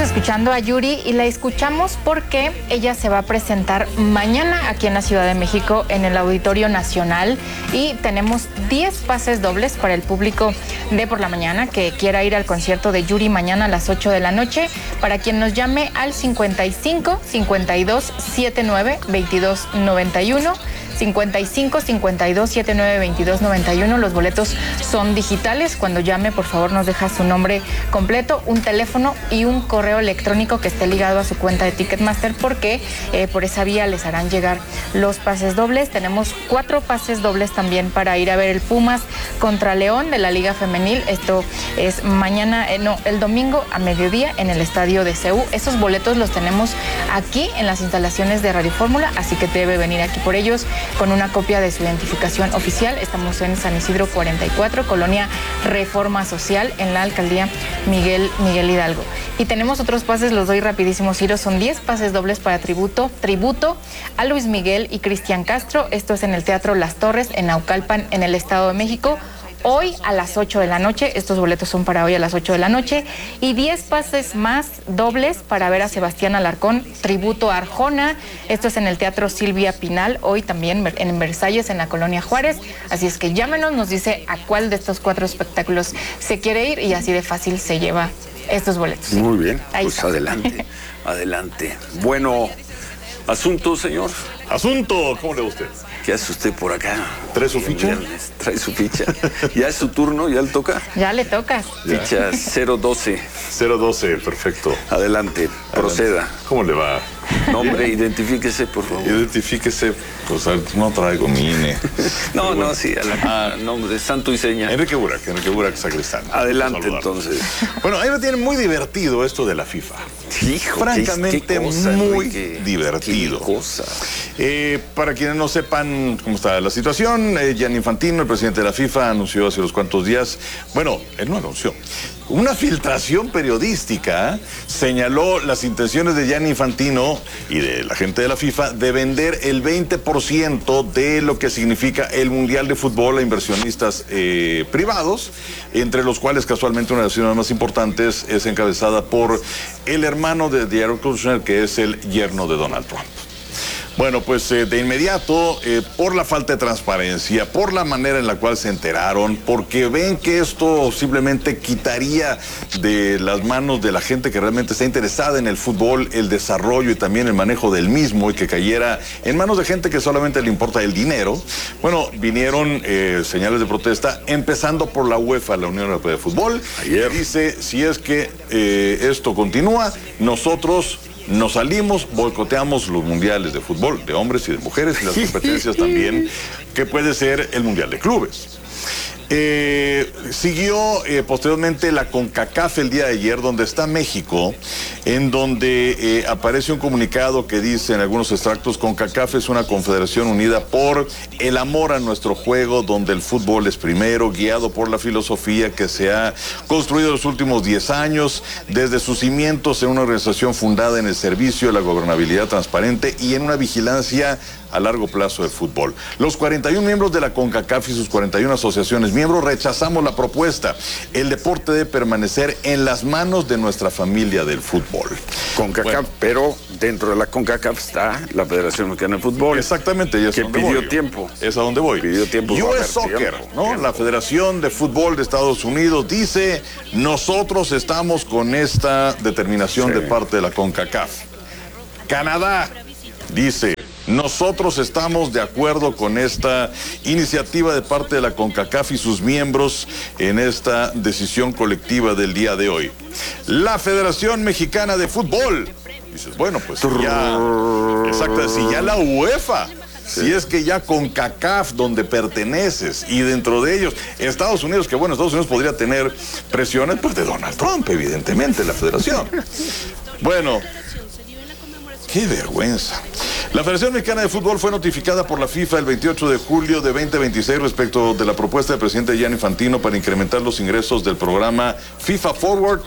escuchando a Yuri y la escuchamos porque ella se va a presentar mañana aquí en la Ciudad de México en el Auditorio Nacional y tenemos 10 pases dobles para el público de por la mañana que quiera ir al concierto de Yuri mañana a las 8 de la noche. Para quien nos llame al 55 52 79 22 91. 55 52 79 22 91. Los boletos son digitales. Cuando llame, por favor, nos deja su nombre completo, un teléfono y un correo electrónico que esté ligado a su cuenta de Ticketmaster, porque por esa vía les harán llegar los pases dobles. Tenemos 4 pases dobles también para ir a ver el Pumas contra León de la Liga Femenil. Esto es mañana, el domingo a mediodía en el estadio de CU. Esos boletos los tenemos aquí en las instalaciones de Radio Fórmula, así que debe venir aquí por ellos con una copia de su identificación oficial. Estamos en San Isidro 44, Colonia Reforma Social, en la alcaldía Miguel Hidalgo. Y tenemos otros pases, los doy rapidísimo, Ciro. Son 10 pases dobles para tributo a Luis Miguel y Cristian Castro. Esto es en el Teatro Las Torres, en Naucalpan, en el Estado de México. Hoy a las 8 de la noche, estos boletos son para hoy a las 8 de la noche, y 10 pases más dobles para ver a Sebastián Alarcón, tributo a Arjona. Esto es en el Teatro Silvia Pinal, hoy también en Versalles, en la Colonia Juárez. Así es que llámenos, nos dice a cuál de estos 4 espectáculos se quiere ir y así de fácil se lleva estos boletos. Muy bien, ahí pues está. Adelante, adelante. Bueno, asunto, señor. Asunto, ¿cómo le va usted? ¿Qué hace usted por acá? ¿Trae su ficha? Viernes, trae su ficha. ¿Ya es su turno? ¿Ya le toca? Ya le toca. Ficha 012. 012, perfecto. Adelante, proceda. ¿Cómo le va? Nombre, identifíquese, por favor. Identifíquese, pues no traigo mi INE. No, bueno. Sí, nombre, santo y seña. Enrique Burak Sacristán. Adelante, entonces. Bueno, a mí me tiene muy divertido esto de la FIFA. Hijo, francamente, qué cosa, muy Enrique, divertido. Qué cosa. Para quienes no sepan cómo está la situación, Gianni Infantino, el presidente de la FIFA, anunció hace unos cuantos días, bueno, él no anunció, una filtración periodística señaló las intenciones de Gianni Infantino y de la gente de la FIFA de vender el 20% de lo que significa el Mundial de Fútbol a inversionistas privados, entre los cuales casualmente una de las ciudades más importantes es encabezada por el hermano de Jared Kushner, que es el yerno de Donald Trump. Bueno, pues de inmediato, por la falta de transparencia, por la manera en la cual se enteraron, porque ven que esto simplemente quitaría de las manos de la gente que realmente está interesada en el fútbol, el desarrollo y también el manejo del mismo, y que cayera en manos de gente que solamente le importa el dinero. Bueno, vinieron señales de protesta, empezando por la UEFA, la Unión Europea de Fútbol. Ayer dice, si es que esto continúa, nosotros nos salimos, boicoteamos los mundiales de fútbol de hombres y de mujeres y las competencias también, que puede ser el mundial de clubes. Siguió posteriormente la CONCACAF el día de ayer, donde está México, en donde aparece un comunicado que dice en algunos extractos: CONCACAF es una confederación unida por el amor a nuestro juego, donde el fútbol es primero, guiado por la filosofía que se ha construido en los últimos 10 años, desde sus cimientos en una organización fundada en el servicio de la gobernabilidad transparente y en una vigilancia a largo plazo del fútbol. Los 41 miembros de la CONCACAF y sus 41 asociaciones miembros rechazamos la propuesta. El deporte debe permanecer en las manos de nuestra familia del fútbol. CONCACAF, bueno, pero dentro de la CONCACAF está la Federación Mexicana de Fútbol. Exactamente, y es que donde pidió voy. tiempo. Es a donde voy. Pidió tiempo. US Soccer, ¿no? La Federación de Fútbol de Estados Unidos dice, nosotros estamos con esta determinación de parte de la CONCACAF. Canadá dice, nosotros estamos de acuerdo con esta iniciativa de parte de la CONCACAF y sus miembros en esta decisión colectiva del día de hoy. La Federación Mexicana de Fútbol. Dices, bueno, pues ya, exacto, si ya la UEFA, si es que ya CONCACAF, donde perteneces, y dentro de ellos Estados Unidos, que bueno, Estados Unidos podría tener presiones pues de Donald Trump, evidentemente, la federación. Bueno, qué vergüenza. La Federación Mexicana de Fútbol fue notificada por la FIFA el 28 de julio de 2026 respecto de la propuesta del presidente Gianni Infantino para incrementar los ingresos del programa FIFA Forward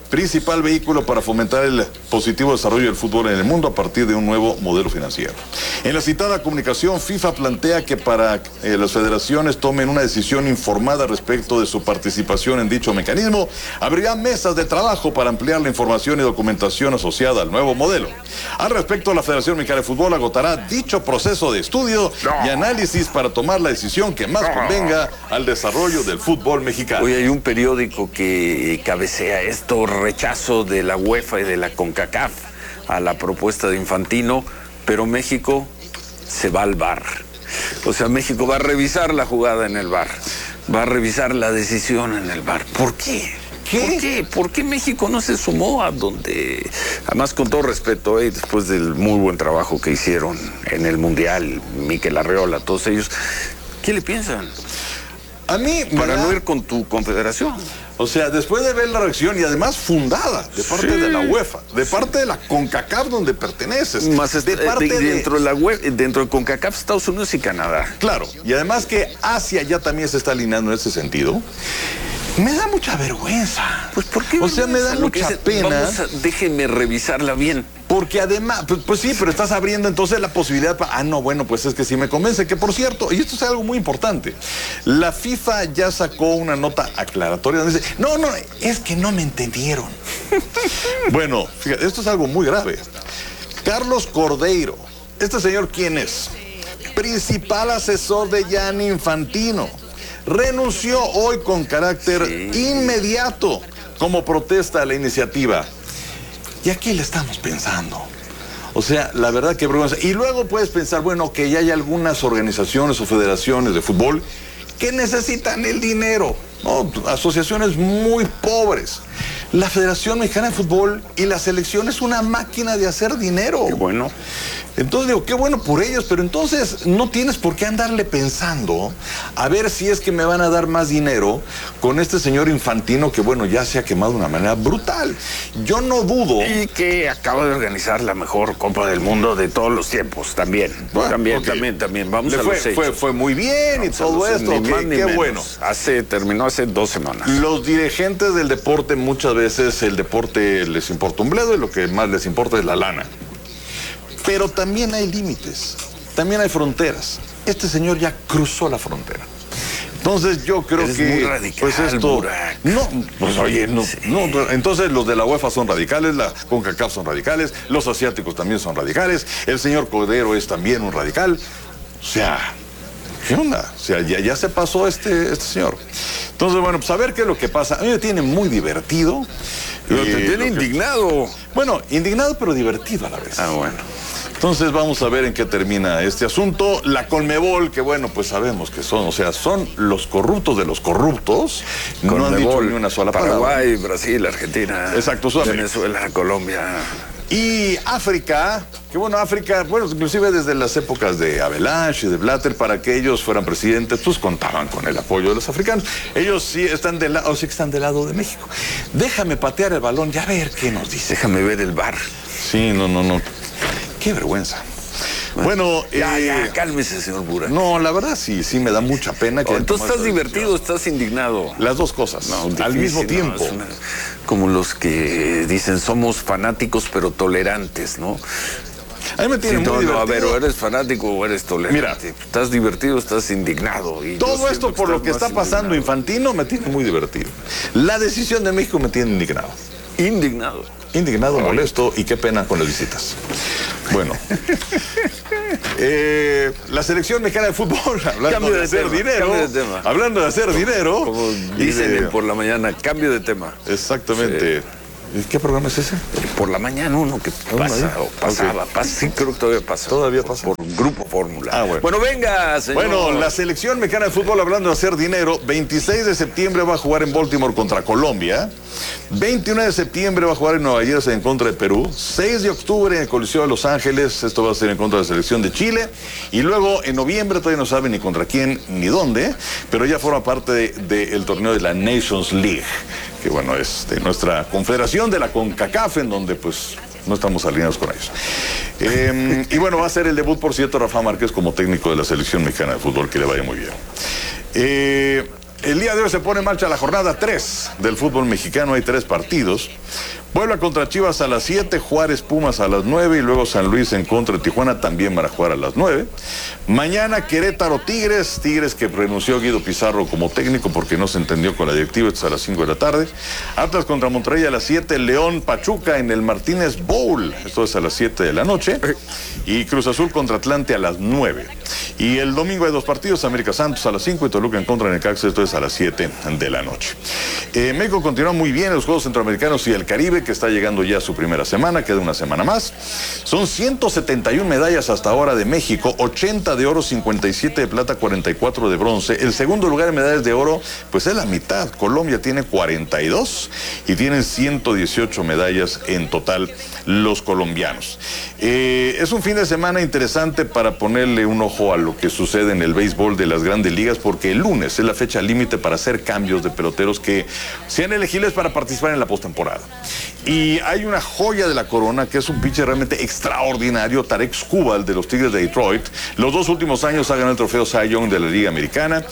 principal vehículo para fomentar el positivo desarrollo del fútbol en el mundo a partir de un nuevo modelo financiero. En la citada comunicación, FIFA plantea que para las federaciones tomen una decisión informada respecto de su participación en dicho mecanismo, abrirá mesas de trabajo para ampliar la información y documentación asociada al nuevo modelo. Al respecto, la Federación Mexicana de Fútbol agotará dicho proceso de estudio y análisis para tomar la decisión que más convenga al desarrollo del fútbol mexicano. Hoy hay un periódico que cabecea esto, rechazo de la UEFA y de la CONCACAF a la propuesta de Infantino, pero México se va al VAR. O sea, México va a revisar la jugada en el VAR, va a revisar la decisión en el VAR. ¿Por qué? ¿Por qué? ¿Por qué México no se sumó a donde, además con todo respeto, después del muy buen trabajo que hicieron en el Mundial, Mikel Arriola, todos ellos, ¿qué le piensan? A mí para no ir con tu confederación. O sea, después de ver la reacción y además fundada de parte de la UEFA, de parte de la CONCACAF donde perteneces, más de parte dentro de la UEFA, dentro de CONCACAF, Estados Unidos y Canadá. Claro, y además que Asia ya también se está alineando en ese sentido. Me da mucha vergüenza. Pues ¿por qué? O sea, me da mucha pena. Déjeme revisarla bien. Porque además, pues sí, pero estás abriendo entonces la posibilidad para, no, bueno, pues es que sí me convence, que por cierto, y esto es algo muy importante, la FIFA ya sacó una nota aclaratoria donde dice, no, es que no me entendieron. Bueno, fíjate, esto es algo muy grave. Carlos Cordeiro, este señor, ¿quién es? Principal asesor de Gianni Infantino. Renunció hoy con carácter inmediato como protesta a la iniciativa. ¿Y a qué le estamos pensando? O sea, la verdad que vergüenza. Y luego puedes pensar, bueno, que ya hay algunas organizaciones o federaciones de fútbol que necesitan el dinero, ¿no? Asociaciones muy pobres. La Federación Mexicana de Fútbol y la selección es una máquina de hacer dinero. Qué bueno. Entonces digo, qué bueno por ellos, pero entonces no tienes por qué andarle pensando a ver si es que me van a dar más dinero con este señor Infantino que, bueno, ya se ha quemado de una manera brutal. Yo no dudo. Y que acaba de organizar la mejor Copa del Mundo de todos los tiempos, también. Bueno, también. Vamos a los hechos. Fue muy bien. Vamos y todo esto. Qué bueno. Terminó hace 2 semanas. Los dirigentes del deporte, muchas veces el deporte les importa un bledo y lo que más les importa es la lana. Pero también hay límites, también hay fronteras. Este señor ya cruzó la frontera. Entonces yo creo Eres que muy radical, pues esto Burak. no, pues oye, no, entonces los de la UEFA son radicales, la CONCACAF son radicales, los asiáticos también son radicales, el señor Cordero es también un radical. O sea, ¿qué onda? O sea, ya se pasó este señor. Entonces, bueno, pues a ver qué es lo que pasa. A mí me tiene muy divertido. Pero te tiene indignado. Bueno, indignado pero divertido a la vez. Ah, bueno. Entonces vamos a ver en qué termina este asunto. La Conmebol, que bueno, pues sabemos que son, o sea, son los corruptos de los corruptos. Conmebol, no han dicho ni una sola palabra. Paraguay, Brasil, Argentina. Exacto, Sudamérica. Venezuela, Colombia. Y África, que bueno, África, bueno, inclusive desde las épocas de Avalanche y de Blatter, para que ellos fueran presidentes, pues contaban con el apoyo de los africanos. Ellos sí están del lado de México. Déjame patear el balón, ya ver qué nos dice. Déjame ver el VAR. Sí, no. Qué vergüenza. Bueno, ya, cálmese, señor Burak. No, la verdad sí me da mucha pena que... Entonces estás divertido, estás indignado. Las dos cosas, difícil, al mismo tiempo. Como los que dicen somos fanáticos pero tolerantes, ¿no? A mí me tiene muy divertido. A ver, o eres fanático o eres tolerante. Mira, estás divertido, estás indignado. Y todo esto por lo que está pasando Infantino me tiene muy divertido. La decisión de México me tiene indignado. Indignado, molesto y qué pena con las visitas. Bueno, la selección mexicana de fútbol, hablando de hacer dinero, hablando de hacer dinero, como dicen por la mañana, cambio de tema. Exactamente. ¿Qué programa es ese? Por la mañana uno que pasa, o pasaba, okay. Sí, creo que todavía pasa. Todavía pasa. Por Grupo Fórmula. Bueno, venga, señor. Bueno, la selección mexicana de fútbol, hablando de hacer dinero, 26 de septiembre va a jugar en Baltimore contra Colombia, 21 de septiembre va a jugar en Nueva Jersey en contra de Perú, 6 de octubre en el Coliseo de Los Ángeles, esto va a ser en contra de la selección de Chile, y luego en noviembre todavía no saben ni contra quién ni dónde, pero ya forma parte del torneo de la Nations League, que bueno, es de nuestra confederación de la CONCACAF, en donde pues no estamos alineados con ellos. Y bueno, va a ser el debut, por cierto, Rafa Márquez como técnico de la selección mexicana de fútbol, que le vaya muy bien. El día de hoy se pone en marcha la jornada 3 del fútbol mexicano. Hay 3 partidos. Puebla contra Chivas a las 7, Juárez Pumas a las 9 y luego San Luis en contra de Tijuana también van a jugar a las 9. Mañana Querétaro Tigres que renunció Guido Pizarro como técnico porque no se entendió con la directiva, esto es a las 5 de la tarde. Atlas contra Monterrey a las 7, León Pachuca en el Martínez Bowl, esto es a las 7 de la noche. Y Cruz Azul contra Atlante a las 9. Y el domingo hay 2 partidos, América Santos a las 5 y Toluca en contra de Necaxa, esto es a las 7 de la noche. México continúa muy bien en los Juegos Centroamericanos y el Caribe, que está llegando ya a su primera semana, queda una semana más. Son 171 medallas hasta ahora de México, 80 de oro, 57 de plata, 44 de bronce. El segundo lugar en medallas de oro, pues es la mitad. Colombia tiene 42 y tienen 118 medallas en total los colombianos. Es un fin de semana interesante para ponerle un ojo a lo que sucede en el béisbol de las grandes ligas, porque el lunes es la fecha límite para hacer cambios de peloteros que sean elegibles para participar en la postemporada. Y hay una joya de la corona que es un pitcher realmente extraordinario, Tarek Skubal de los Tigres de Detroit. Los 2 últimos años ha ganado el trofeo Cy Young de la Liga Americana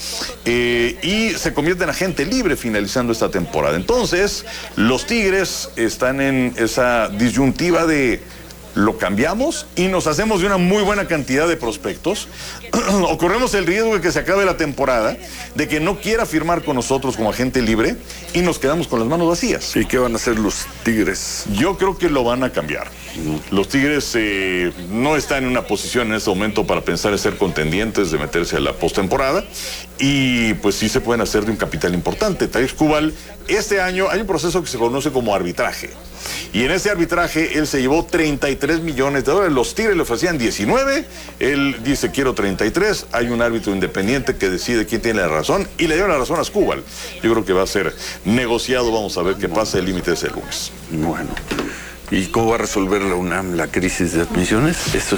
y se convierte en agente libre finalizando esta temporada. Entonces, los Tigres están en esa disyuntiva de lo cambiamos y nos hacemos de una muy buena cantidad de prospectos, o corremos el riesgo de que se acabe la temporada, de que no quiera firmar con nosotros como agente libre y nos quedamos con las manos vacías. ¿Y qué van a hacer los Tigres? Yo creo que lo van a cambiar. Los Tigres no están en una posición en este momento para pensar en ser contendientes de meterse a la postemporada y pues sí se pueden hacer de un capital importante. Tarek Skubal, este año hay un proceso que se conoce como arbitraje. Y en ese arbitraje él se llevó 33 millones de dólares. Los Tigres le ofrecían 19. Él dice quiero 33. Hay un árbitro independiente que decide quién tiene la razón y le dio la razón a Skubal. Yo creo que va a ser negociado. Vamos a ver qué pasa. El límite es el lunes. Bueno. ¿Y cómo va a resolver la UNAM la crisis de admisiones? Eso.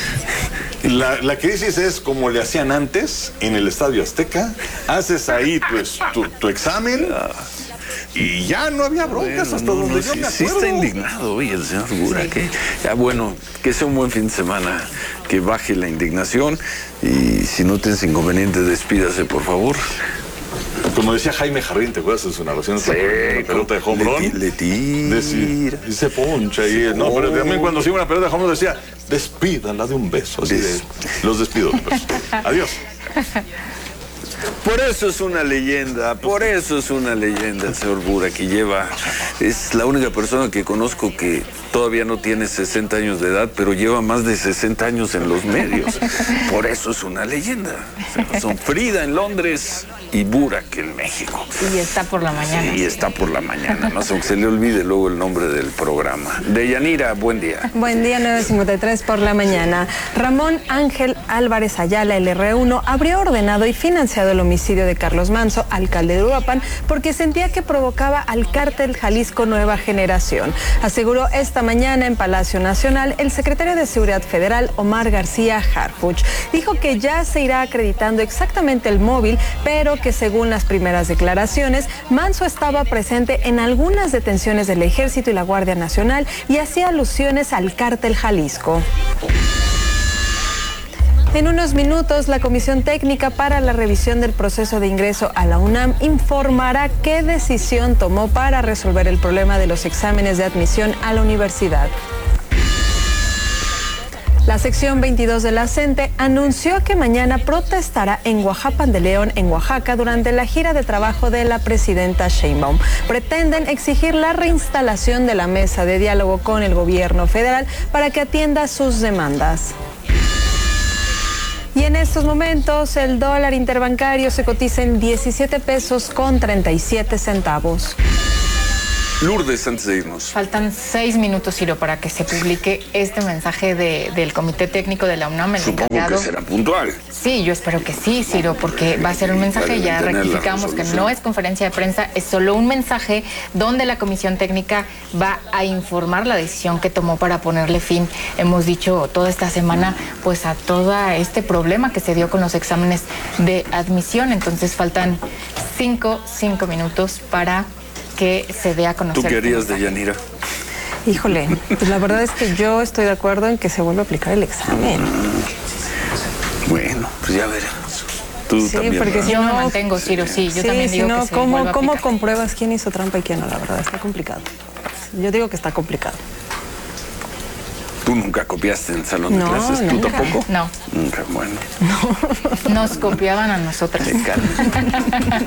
La crisis es como le hacían antes en el Estadio Azteca. Haces ahí tu examen. Y ya no había broncas hasta donde yo me acuerdo. Sí está indignado hoy el señor Gura. Sí. Ya bueno, que sea un buen fin de semana, que baje la indignación y si no tienes inconveniente, despídase, por favor. Como decía Jaime Jarrín, ¿te acuerdas de su narración? Sí, la pelota de home run. Le tira. Y se poncha ahí. No, pero también cuando sigue una pelota de home run decía, despídala de un beso. Así los despido de un beso. Adiós. Por eso es una leyenda, el señor Bura, que es la única persona que conozco que todavía no tiene 60 años de edad, pero lleva más de 60 años en los medios. Por eso es una leyenda. Son Frida en Londres y Burak en México. Y está por la mañana. Sí, está por la mañana, no sé, aunque se le olvide luego el nombre del programa. Deyanira, buen día. Buen día, 9:53 por la mañana. Ramón Ángel Álvarez Ayala, el R1, habría ordenado y financiado el homicidio de Carlos Manzo, alcalde de Uruapan, porque sentía que provocaba al cártel Jalisco Nueva Generación. Aseguró esta mañana en Palacio Nacional el secretario de Seguridad Federal, Omar García Harfuch. Dijo que ya se irá acreditando exactamente el móvil, pero que según las primeras declaraciones, Manzo estaba presente en algunas detenciones del Ejército y la Guardia Nacional y hacía alusiones al cártel Jalisco. En unos minutos, la Comisión Técnica para la Revisión del Proceso de Ingreso a la UNAM informará qué decisión tomó para resolver el problema de los exámenes de admisión a la universidad. La sección 22 de la CENTE anunció que mañana protestará en Oaxaca de León, en Oaxaca, durante la gira de trabajo de la presidenta Sheinbaum. Pretenden exigir la reinstalación de la mesa de diálogo con el gobierno federal para que atienda sus demandas. Y en estos momentos el dólar interbancario se cotiza en 17 pesos con 37 centavos. Lourdes, antes de irnos. Faltan 6 minutos, Ciro, para que se publique este mensaje del Comité Técnico de la UNAM. Supongo que será puntual. Sí, yo espero que sí, Ciro, porque va a ser un mensaje, ya rectificamos que no es conferencia de prensa, es solo un mensaje donde la Comisión Técnica va a informar la decisión que tomó para ponerle fin, hemos dicho toda esta semana, pues a todo este problema que se dio con los exámenes de admisión. Entonces faltan 5 minutos para que se dé a conocer. ¿Tú qué harías, Deyanira? Híjole, pues la verdad es que yo estoy de acuerdo en que se vuelva a aplicar el examen. Bueno, pues ya veremos. Tú Sí, también, porque ¿verdad? si Yo me no, mantengo, Ciro, sí. Yo sí, también si digo no, que se vuelva a ¿cómo aplicar. compruebas quién hizo trampa y quién no? La verdad, está complicado. Yo digo que está complicado. Tú nunca copiaste en salón de No, clases, ¿tú nunca. tampoco? No, Nunca, bueno. nos copiaban a nosotras. Te calma.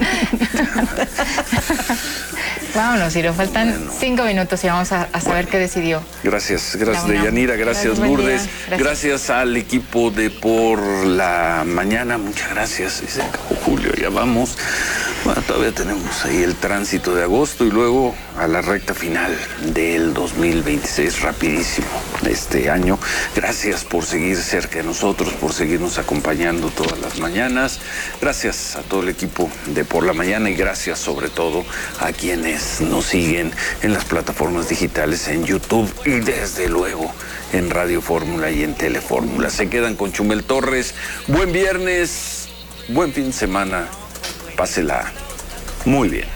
Vámonos, Ciro, faltan 5 minutos y vamos a saber qué decidió. Gracias, La gracias UNAM. Deyanira, gracias Buen día. Lourdes, gracias al equipo de Por la Mañana, muchas gracias. Y se acabó julio, ya vamos. Bueno, todavía tenemos ahí el tránsito de agosto y luego a la recta final del 2026, rapidísimo este año. Gracias por seguir cerca de nosotros, por seguirnos acompañando todas las mañanas. Gracias a todo el equipo de Por la Mañana y gracias sobre todo a quienes nos siguen en las plataformas digitales, en YouTube y desde luego en Radio Fórmula y en Telefórmula. Se quedan con Chumel Torres. Buen viernes, buen fin de semana. Pásela muy bien.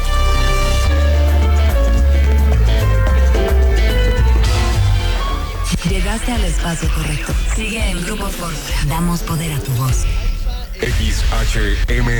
Llegaste al espacio correcto. Sigue en Grupo Fórmula. Damos poder a tu voz. XHMON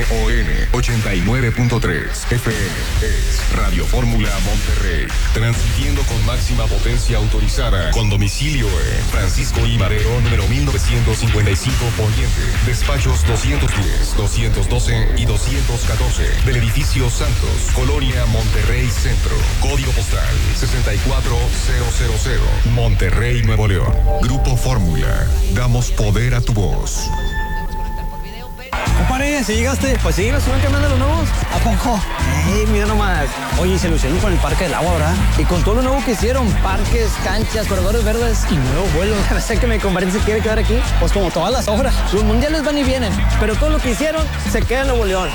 89.3 FM es Radio Fórmula Monterrey, transmitiendo con máxima potencia autorizada, con domicilio en Francisco I. Madero, número 1955 Poniente, despachos 210, 212 y 214 del edificio Santos, Colonia Monterrey Centro, código postal 64000, Monterrey, Nuevo León. Grupo Fórmula, damos poder a tu voz. Compadre, si llegaste, pues sí, ¿nos están quemando los nuevos? ¿A poco? Mira nomás. Oye, se lucieron con el Parque del Agua, ¿verdad? Y con todo lo nuevo que hicieron, parques, canchas, corredores verdes y nuevos vuelos. Sé que mi compadre se quiere quedar aquí, pues como todas las obras. Los mundiales van y vienen, pero todo lo que hicieron se queda en Nuevo León.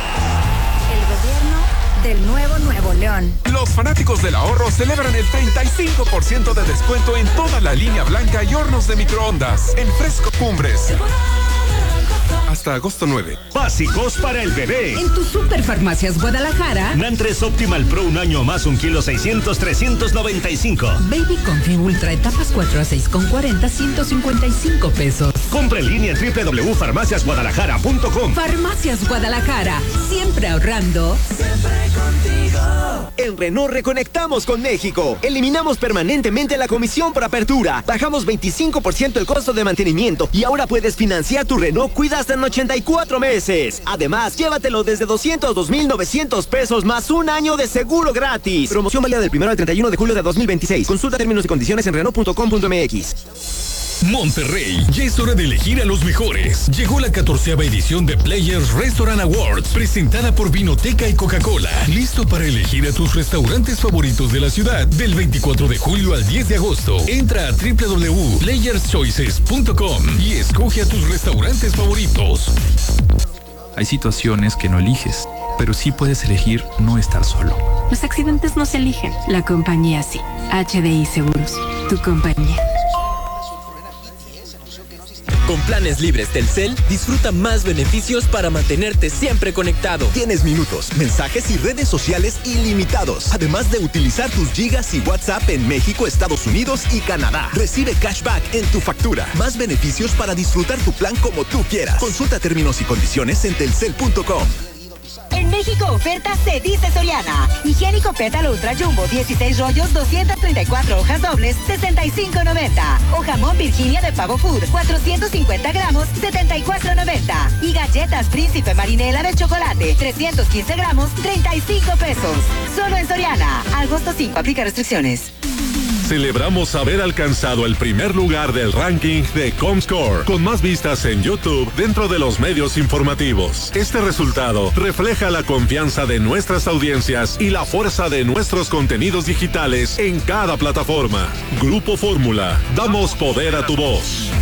El gobierno del Nuevo León. Los fanáticos del ahorro celebran el 35% de descuento en toda la línea blanca y hornos de microondas en Fresco Cumbres. Hasta agosto 9. Básicos para el bebé. En tu Superfarmacias Guadalajara. Nantres Optimal Pro un año más, 1 kilo 600, 395. Baby Comfy Ultra etapas 4 a 6 con 40, 155 pesos. Compra en línea en www.farmaciasguadalajara.com. Farmacias Guadalajara, siempre ahorrando. Siempre contigo. En Renault reconectamos con México. Eliminamos permanentemente la comisión por apertura. Bajamos 25% el costo de mantenimiento y ahora puedes financiar tu Renault Cuida hasta en 84 meses. Además, llévatelo desde 202,900 pesos más un año de seguro gratis. Promoción válida del 1 al 31 de julio de 2026. Consulta términos y condiciones en Renault.com.mx. Monterrey, ya es hora de elegir a los mejores. Llegó la 14ª edición de Players Restaurant Awards, presentada por Vinoteca y Coca-Cola. Listo para elegir a tus restaurantes favoritos de la ciudad del 24 de julio al 10 de agosto. Entra a www.playerschoices.com y escoge a tus restaurantes favoritos. Hay situaciones que no eliges, pero sí puedes elegir no estar solo. Los accidentes no se eligen, la compañía sí. HDI Seguros, tu compañía. Con planes libres Telcel, disfruta más beneficios para mantenerte siempre conectado. Tienes minutos, mensajes y redes sociales ilimitados, además de utilizar tus gigas y WhatsApp en México, Estados Unidos y Canadá. Recibe cashback en tu factura. Más beneficios para disfrutar tu plan como tú quieras. Consulta términos y condiciones en telcel.com. En México oferta se dice Soriana. Higiénico Pétalo Ultra Jumbo 16 rollos 234 hojas dobles 65.90. O jamón Virginia de Pavo Food 450 gramos 74.90. Y galletas Príncipe Marinela de chocolate 315 gramos 35 pesos. Solo en Soriana. Agosto 5 aplica restricciones. Celebramos haber alcanzado el primer lugar del ranking de Comscore, con más vistas en YouTube dentro de los medios informativos. Este resultado refleja la confianza de nuestras audiencias y la fuerza de nuestros contenidos digitales en cada plataforma. Grupo Fórmula, damos poder a tu voz.